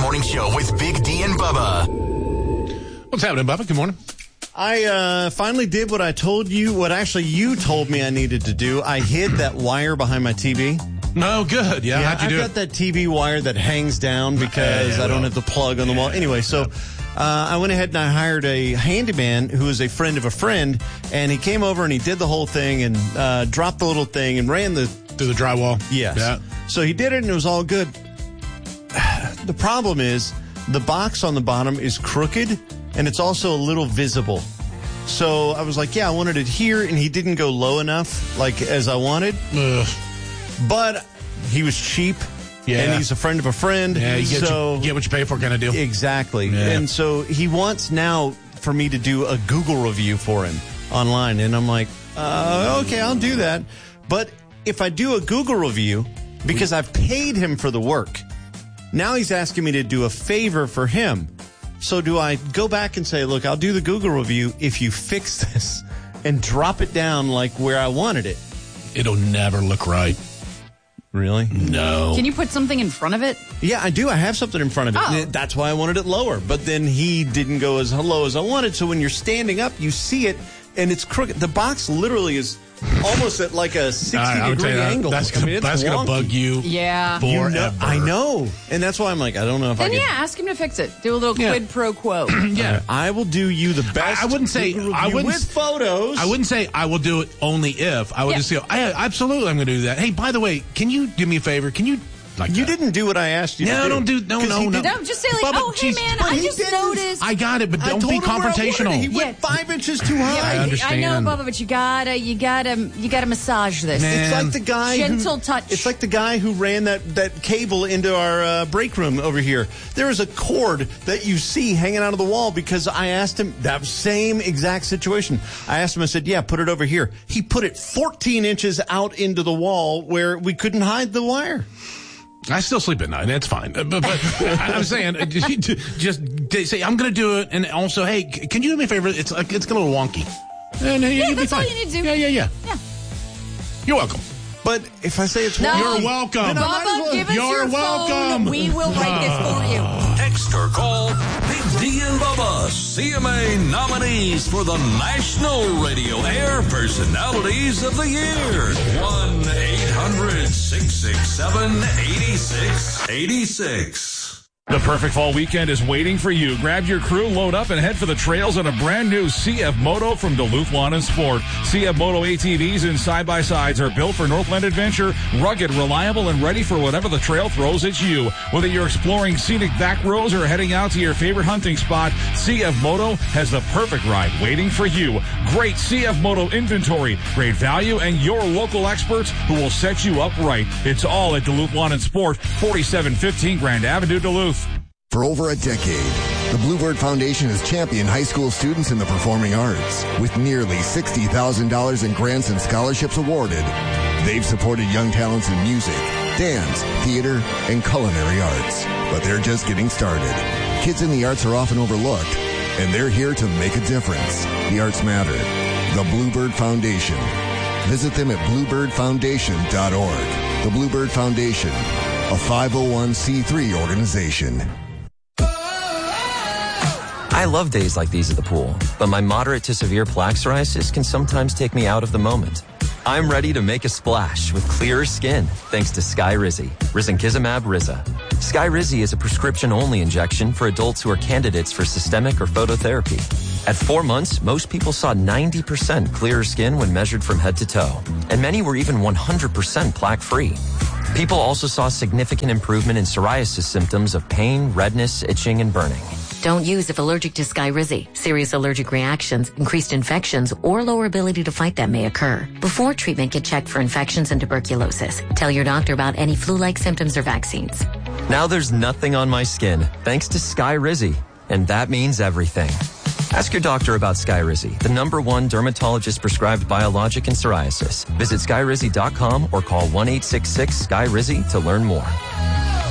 Morning Show with Big D and Bubba. What's happening, Bubba? Good morning. I finally did what I told you, what actually you told me I needed to do. I hid that wire behind my TV. No, good. Yeah, how'd you do it? I've got that TV wire that hangs down because I don't have the plug on the wall. Anyway, so I went ahead and I hired a handyman who is a friend of a friend, and he came over and he did the whole thing and dropped the little thing and ran through the drywall. Yes. Yeah. So he did it and it was all good. The problem is the box on the bottom is crooked and it's also a little visible. So I was like, yeah, I wanted it here, and he didn't go low enough, like as I wanted. Ugh. But he was cheap, and he's a friend of a friend. Yeah, you get what you pay for kind of deal. Exactly. Yeah. And so he wants now for me to do a Google review for him online. And I'm like, okay, I'll do that. But if I do a Google review, because I've paid him for the work, now he's asking me to do a favor for him. So do I go back and say, look, I'll do the Google review if you fix this and drop it down like where I wanted it? It'll never look right. Really? No. Can you put something in front of it? Yeah, I do. I have something in front of it. Oh. That's why I wanted it lower. But then he didn't go as low as I wanted. So when you're standing up, you see it, and it's crooked. The box literally is almost at like a 60-degree angle. That's going to bug you forever. I know. And that's why I'm like, I don't know if then ask him to fix it. Do a little quid pro quo. Yeah. I will do you the best. I wouldn't say with photos. I wouldn't say I will do it only if. I would just go, absolutely, I'm going to do that. Hey, by the way, can you do me a favor? Can you... You didn't do what I asked you to do. No. Just say like, hey man, I just noticed. I got it, but don't be confrontational. He went 5 inches too high. I understand. I know, Bubba, but you gotta massage this. Man. It's like the guy touch. It's like the guy who ran that cable into our break room over here. There is a cord that you see hanging out of the wall because I asked him that same exact situation. I asked him, I said, yeah, put it over here. He put it 14 inches out into the wall where we couldn't hide the wire. I still sleep at night. That's fine. But I'm saying, just say, I'm going to do it. And also, hey, can you do me a favor? It's a little wonky. And you'll be fine. That's all you need to do. Yeah. You're welcome. But if I say it's no. You're welcome. Bubba, give us You're your welcome. phone. We will write this for you. Text or call Big D and Bubba, CMA nominees for the National Radio Air Personalities of the Year. 1-800-667-8686. The perfect fall weekend is waiting for you. Grab your crew, load up, and head for the trails on a brand new CF Moto from Duluth Lawn and Sport. CF Moto ATVs and side-by-sides are built for Northland adventure, rugged, reliable, and ready for whatever the trail throws at you. Whether you're exploring scenic back roads or heading out to your favorite hunting spot, CF Moto has the perfect ride waiting for you. Great CF Moto inventory, great value, and your local experts who will set you up right. It's all at Duluth Lawn and Sport, 4715 Grand Avenue, Duluth. For over a decade, the Bluebird Foundation has championed high school students in the performing arts. With nearly $60,000 in grants and scholarships awarded, they've supported young talents in music, dance, theater, and culinary arts. But they're just getting started. Kids in the arts are often overlooked, and they're here to make a difference. The arts matter. The Bluebird Foundation. Visit them at bluebirdfoundation.org. The Bluebird Foundation, a 501c3 organization. I love days like these at the pool, but my moderate to severe plaque psoriasis can sometimes take me out of the moment. I'm ready to make a splash with clearer skin thanks to Skyrizi, risankizumab Riza. Skyrizi is a prescription-only injection for adults who are candidates for systemic or phototherapy. At 4 months, most people saw 90% clearer skin when measured from head to toe, and many were even 100% plaque-free. People also saw significant improvement in psoriasis symptoms of pain, redness, itching, and burning. Don't use if allergic to Skyrizi. Serious allergic reactions, increased infections, or lower ability to fight them may occur. Before treatment, get checked for infections and tuberculosis. Tell your doctor about any flu-like symptoms or vaccines. Now there's nothing on my skin thanks to Skyrizi, and that means everything. Ask your doctor about Skyrizi, the #1 dermatologist-prescribed biologic in psoriasis. Visit skyrizi.com or call 1-866-SKYRIZI to learn more.